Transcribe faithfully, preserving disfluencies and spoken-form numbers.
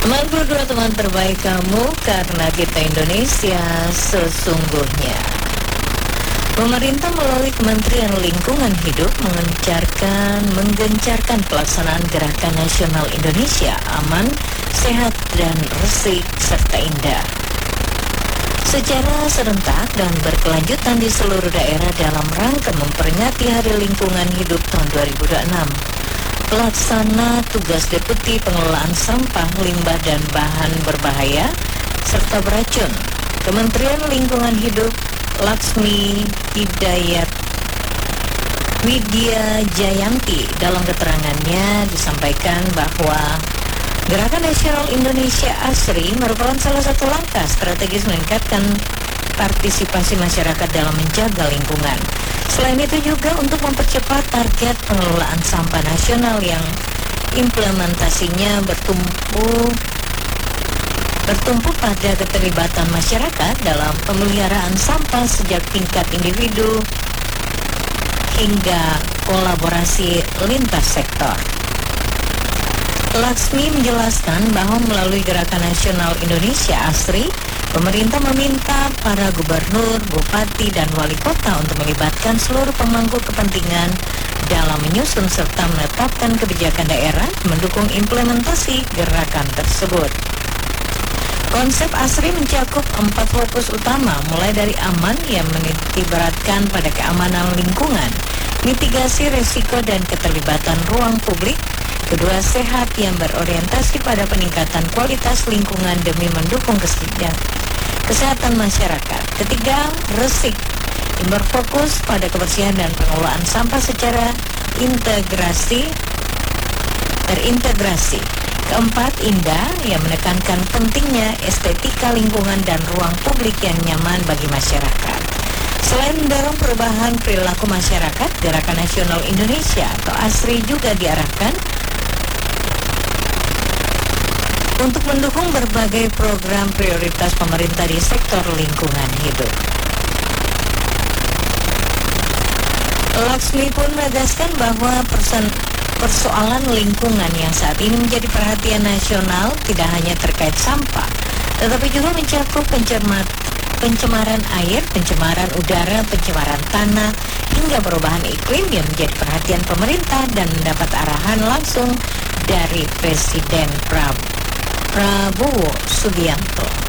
sembilan puluh dua teman terbaik kamu, karena kita Indonesia sesungguhnya. Pemerintah melalui Kementerian Lingkungan Hidup mengencarkan menggencarkan pelaksanaan Gerakan Nasional Indonesia Aman, Sehat, dan Resik serta Indah secara serentak dan berkelanjutan di seluruh daerah dalam rangka memperingati Hari Lingkungan Hidup tahun dua ribu dua puluh enam. Pelaksana tugas Deputi Pengelolaan Sampah, Limbah, dan Bahan Berbahaya serta Beracun Kementerian Lingkungan Hidup, Laksmi Hidayat Widya Jayanti, dalam keterangannya disampaikan bahwa Gerakan Nasional Indonesia ASRI merupakan salah satu langkah strategis meningkatkan partisipasi masyarakat dalam menjaga lingkungan. Selain itu juga untuk mempercepat target pengelolaan sampah nasional yang implementasinya bertumpu bertumpu pada keterlibatan masyarakat dalam pemeliharaan sampah sejak tingkat individu hingga kolaborasi lintas sektor. Laksmi menjelaskan bahwa melalui Gerakan Nasional Indonesia ASRI, pemerintah meminta para gubernur, bupati, dan wali kota untuk melibatkan seluruh pemangku kepentingan dalam menyusun serta menetapkan kebijakan daerah mendukung implementasi gerakan tersebut. Konsep ASRI mencakup empat fokus utama, mulai dari aman yang menitikberatkan pada keamanan lingkungan, mitigasi risiko dan keterlibatan ruang publik. Kedua, sehat yang berorientasi pada peningkatan kualitas lingkungan demi mendukung kesehatan masyarakat. Ketiga, resik yang berfokus pada kebersihan dan pengelolaan sampah secara integrasi terintegrasi. Keempat, indah yang menekankan pentingnya estetika lingkungan dan ruang publik yang nyaman bagi masyarakat. Selain mendorong perubahan perilaku masyarakat, Gerakan Nasional Indonesia atau ASRI juga diarahkan untuk mendukung berbagai program prioritas pemerintah di sektor lingkungan hidup. Laksmi pun menegaskan bahwa persen, persoalan lingkungan yang saat ini menjadi perhatian nasional tidak hanya terkait sampah, tetapi juga mencakup pencermat, pencemaran air, pencemaran udara, pencemaran tanah, hingga perubahan iklim yang menjadi perhatian pemerintah dan mendapat arahan langsung dari Presiden Prabowo Prabowo Subianto.